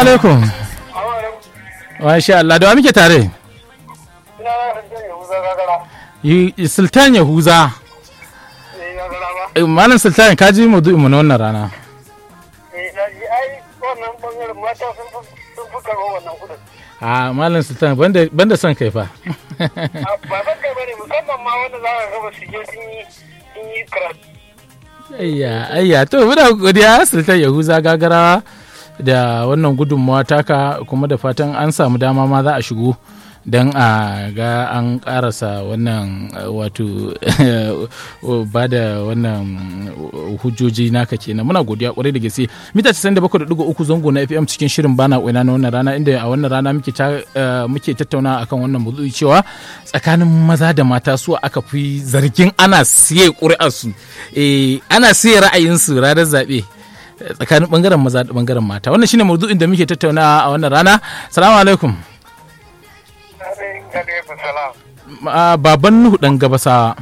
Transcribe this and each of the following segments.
alaikum. Masha Allah, da wa muke tare? Sultan Yahuza. Malam Sultan, ka ji maudu'in mu na wannan rana. Malam Sultan banda son kai fa. Ba son kai bane, musamman ma wanda za ka gaba su je sun yi karatu. Ayya to muna godiya Sultan Yahuza Gagarawa da wannan gudunmawa taka, kuma da fatan an samu dama ma za a shigo don a ga an karasa wannan wato ba da wannan hujjoji naka kenan. Muna godiya kwarai da gaske. Mita 97.3 zango na FM cikin shirin bana kwaina na wannan rana, inda a wannan rana muke tattauna akan wannan maudu'i cewa tsakanin maza da mata su aka fi zargin ana siye ƙuri'arsu, ana siye ra'ayinsu ranar zaɓe tsakanin bangaren maza da bangaren mata. Wannan shine maudu'in da muke tattauna a wannan rana. Assalamu alaikum. Baban Nuhu dan Gabasawa.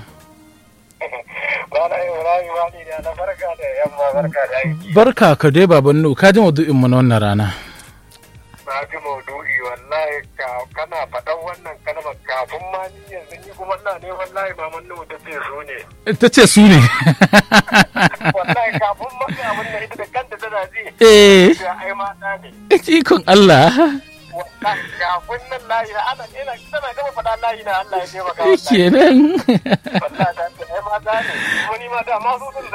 Barka ka dai Baban Nuhu, ka ji maudu'in mu na wannan rana. Na ji maudu'i wallahi, kana faɗan wannan kalmar kafin ma ni yanzu ni kuma ina ne wallahi Maman Nuhu ta ce su ne. Ta ce su ne. Wallahi kafin ma abin da ita da kanta tana ji. Ai mata ne. Ikon Allah. Wallahi kafin nan layi na ana tana gama faɗa layi na Allah ya taimaka. Kenan. Wallahi ta ce ai mata ne. Wani mata ma su sun da.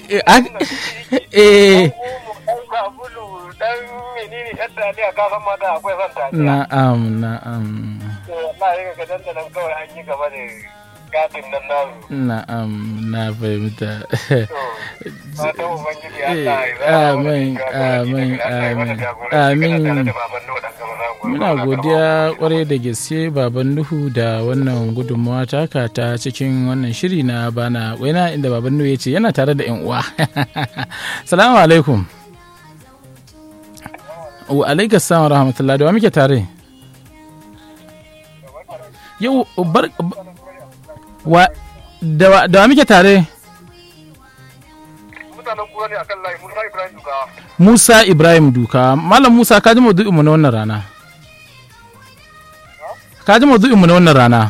Sabulu dan menene yadda ne a kasan mata akwai son ta. Na'am. Wallahi ga dandanan kawai an yi gaba da gatin nan nasu. Na'am, na fahimta. Fatan Ubangiji Allah ya amin. Muna godiya kwarai da gaske Baban Nuhu da wannan gudunmawa taka ta cikin wannan shiri na bana waina, inda Baban Nuhu ya ce yana tare da 'yan uwa. Salamu alaikum. Wa alaikum salam wa rahmatullahi. Da wa muke tare? Yau da wa muke tare? Musa Ibrahim Duka. Malam Musa, ka ji maudu'in mu na wannan rana? Ka ji maudu'in mu na wannan rana?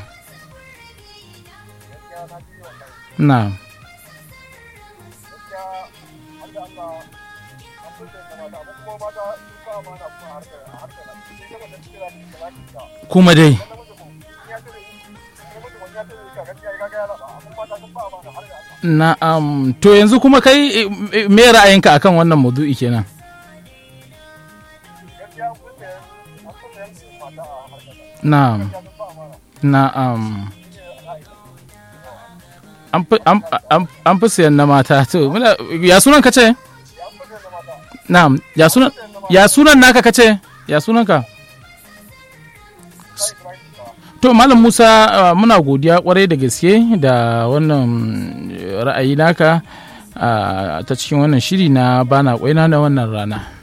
Na. Kuma dai. Na'am, to yanzu kuma kai me ra'ayinka akan wannan maudu'i kenan? Na'am. An fi siyan na mata. To ya sunan ka ce? Na'am, ya sunan naka ka ce? Ya sunan ka? To Malam Musa, muna godiya kwarai da gaske da wannan ra'ayi naka ta cikin wannan shiri na bana kwaina na wannan rana.